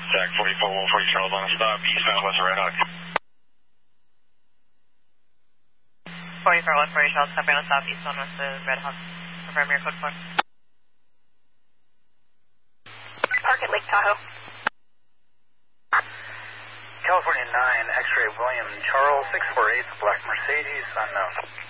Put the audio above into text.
Jack 44, 140 Charles on a stop, eastbound West Red Hawk. 44, 140 Charles, copy on a stop, eastbound West Red Hawk. Confirm your code 4. Park at Lake Tahoe. California 9, X-ray William Charles, 648, black Mercedes, unknown.